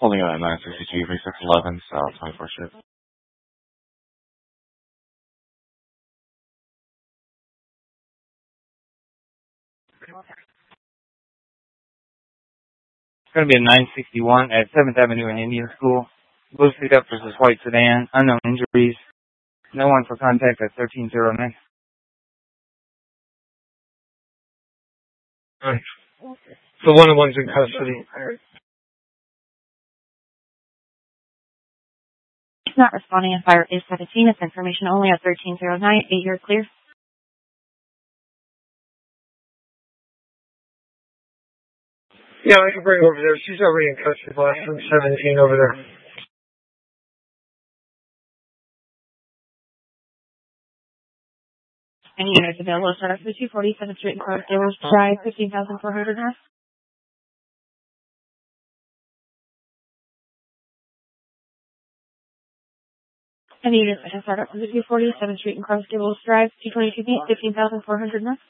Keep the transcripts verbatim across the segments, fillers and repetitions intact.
Holding it at nine sixty-two, three six eleven, South twenty-fourth Street. It's going to be a nine sixty-one at seventh Avenue and Indian School. Blue pickup versus white sedan. Unknown injuries. No one for contact at thirteen oh nine. Right. So one of one's in custody. Not responding if fire is seventeen. It's information only at thirteen oh nine. eight you're clear. Yeah, I can bring her over there. She's already in custody. Last from seventeen over there. Any units available start off for two forty-seventh Street and Cross Gables Drive, fifteen thousand four hundred north. Any units that start up from the two forty-seventh Street and Cross Gables Drive, two twenty-two feet, fifteen thousand four hundred north.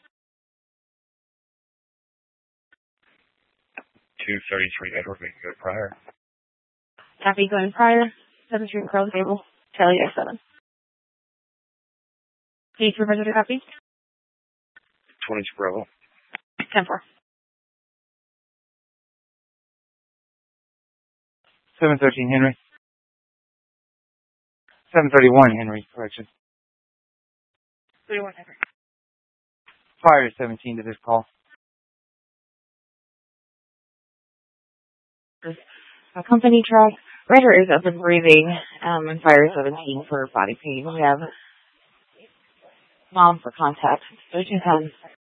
two thirty-three Edward, we can go prior. Copy going prior, seventh Street and Cross Gables, Charlie X seven. Need to represent a copy? twenty-two Bravo. ten four. seven thirteen Henry. seven thirty-one Henry, correction. thirty-one Henry. Prior to seventeen to this call. A company truck. Rider is up and breathing, um, and fire seventeen for body pain. We have mom for contact. thirteen thousand.